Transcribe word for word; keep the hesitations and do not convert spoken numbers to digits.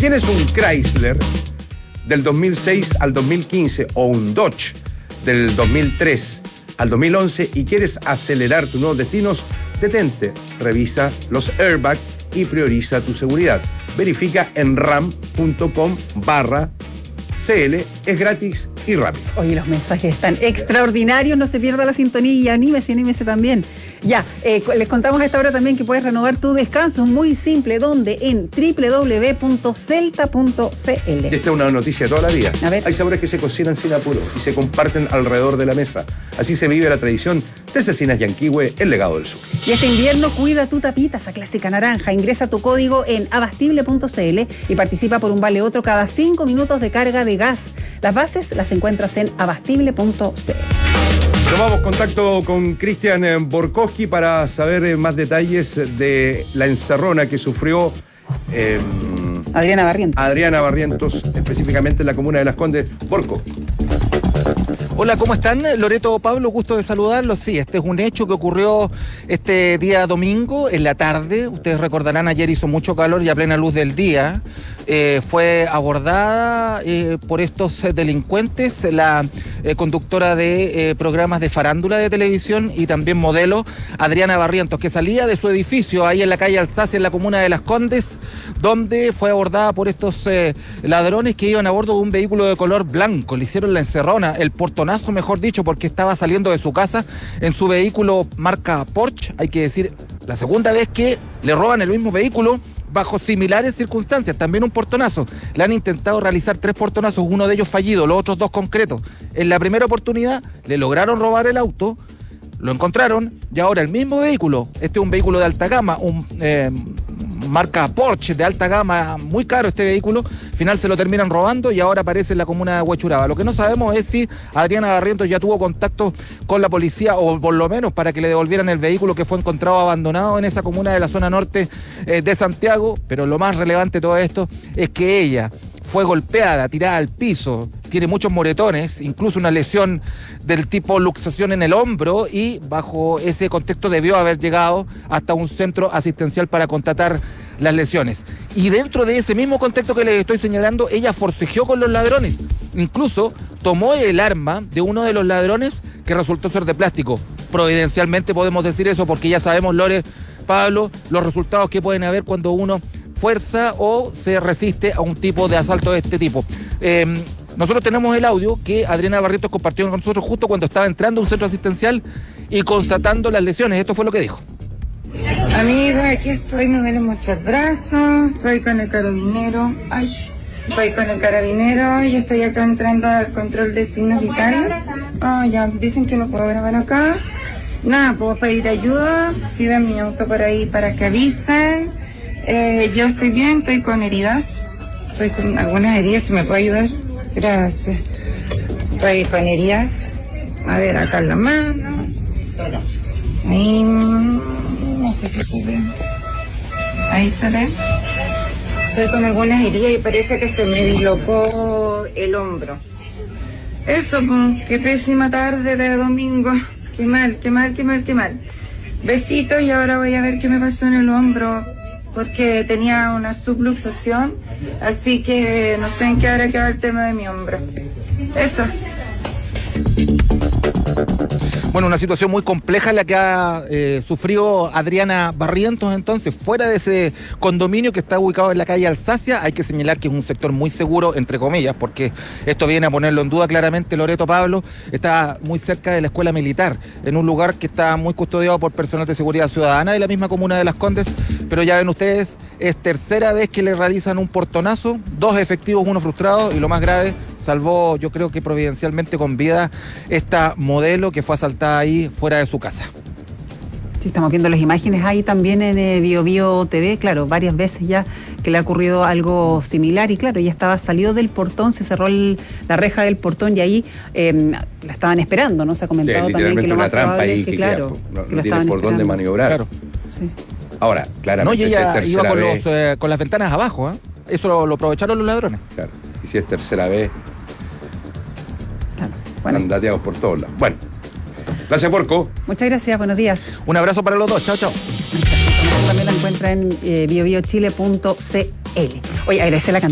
tienes un Chrysler del dos mil seis al dos mil quince o un Dodge del dos mil tres al dos mil once y quieres acelerar tus nuevos destinos, detente, revisa los airbags y prioriza tu seguridad. Verifica en ram punto com barra cl, es gratis y rápido. Oye, los mensajes están extraordinarios, no se pierda la sintonía y anímese, anímese también. Ya, eh, les contamos a esta hora también que puedes renovar tu descanso, muy simple, ¿dónde? En doble u doble u doble u punto celta punto c l. Esta es una noticia de toda la vida. A ver. Hay sabores que se cocinan sin apuro y se comparten alrededor de la mesa. Así se vive la tradición de Cecinas Yanquihue, el legado del sur. Y este invierno cuida tu tapita, esa clásica naranja. Ingresa tu código en abastible punto c l y participa por un vale otro cada cinco minutos de carga de gas. Las bases las encuentras en abastible punto c l. Tomamos contacto con Cristian Borkowski para saber más detalles de la encerrona que sufrió eh, Adriana Barrientos. Adriana Barrientos, específicamente en la comuna de Las Condes. Borco. Hola, ¿cómo están? Loreto, Pablo, gusto de saludarlos. Sí, este es un hecho que ocurrió este día domingo, en la tarde. Ustedes recordarán, ayer hizo mucho calor y a plena luz del día. Eh, fue abordada eh, por estos eh, delincuentes la eh, conductora de eh, programas de farándula de televisión y también modelo, Adriana Barrientos, que salía de su edificio ahí en la calle Alsacia, en la comuna de Las Condes, donde fue abordada por estos eh, ladrones que iban a bordo de un vehículo de color blanco. Le hicieron la encerrona, el portonazo, mejor dicho, porque estaba saliendo de su casa en su vehículo marca Porsche. Hay que decir, la segunda vez que le roban el mismo vehículo bajo similares circunstancias, también un portonazo. Le han intentado realizar tres portonazos, uno de ellos fallido, los otros dos concretos. En la primera oportunidad le lograron robar el auto, lo encontraron y ahora el mismo vehículo, este es un vehículo de alta gama, un eh, marca Porsche de alta gama, muy caro este vehículo, al final se lo terminan robando y ahora aparece en la comuna de Huechuraba. Lo que no sabemos es si Adriana Barrientos ya tuvo contacto con la policía o por lo menos para que le devolvieran el vehículo que fue encontrado abandonado en esa comuna de la zona norte eh, de Santiago, pero lo más relevante de todo esto es que ella fue golpeada, tirada al piso, tiene muchos moretones, incluso una lesión del tipo luxación en el hombro y bajo ese contexto debió haber llegado hasta un centro asistencial para constatar las lesiones. Y dentro de ese mismo contexto que les estoy señalando, ella forcejeó con los ladrones, incluso tomó el arma de uno de los ladrones que resultó ser de plástico. Providencialmente podemos decir eso porque ya sabemos, Lore, Pablo, los resultados que pueden haber cuando uno fuerza o se resiste a un tipo de asalto de este tipo. Eh, nosotros tenemos el audio que Adriana Barrientos compartió con nosotros justo cuando estaba entrando a un centro asistencial y constatando las lesiones. Esto fue lo que dijo. Amiga, aquí estoy, me duelen mucho el brazo, estoy con el carabinero, ay, estoy con el carabinero y estoy acá entrando al control de signos vitales. Ah, ya, dicen que no puedo grabar acá. Nada, puedo pedir ayuda, si ven mi auto por ahí para que avisen. Eh, yo estoy bien, estoy con heridas, estoy con algunas heridas, si me puede ayudar, gracias. Estoy con heridas, a ver, acá en la mano, ahí, no sé si se ve, ahí está, ¿eh? Estoy con algunas heridas y parece que se me dislocó el hombro. Eso, pues, qué pésima tarde de domingo, qué mal, qué mal, qué mal, qué mal. Besitos y ahora voy a ver qué me pasó en el hombro, porque tenía una subluxación, así que no sé en qué habrá quedado el tema de mi hombro. Eso. Bueno, una situación muy compleja la que ha eh, sufrido Adriana Barrientos, entonces, fuera de ese condominio que está ubicado en la calle Alsacia. Hay que señalar que es un sector muy seguro, entre comillas, porque esto viene a ponerlo en duda claramente. Loreto, Pablo, está muy cerca de la escuela militar, en un lugar que está muy custodiado por personal de seguridad ciudadana de la misma comuna de Las Condes, pero ya ven ustedes, es tercera vez que le realizan un portonazo, dos efectivos, uno frustrado, y lo más grave, salvó, yo creo que providencialmente con vida, esta modelo que fue asaltada ahí fuera de su casa. Sí, estamos viendo las imágenes ahí también en eh, Bio Bio T V, claro, varias veces ya que le ha ocurrido algo similar y claro, ya estaba salido del portón, se cerró el, la reja del portón y ahí eh, la estaban esperando, ¿no? Se ha comentado sí, también que lo más trampa probable ahí es que, que claro, queda, no, que no tiene por dónde maniobrar. Claro. Sí. Ahora, claramente, no, y si ella es tercera iba con, vez, los, eh, con las ventanas abajo, ¿eh? Eso lo, lo aprovecharon los ladrones. Claro, y si es tercera vez, Claro. Bueno. andateados por todos lados. Bueno, gracias, Porco. Muchas gracias, buenos días. Un abrazo para los dos, chao, chao. También la encuentra en eh, bio bio chile punto c l. Oye, agradece la cantidad.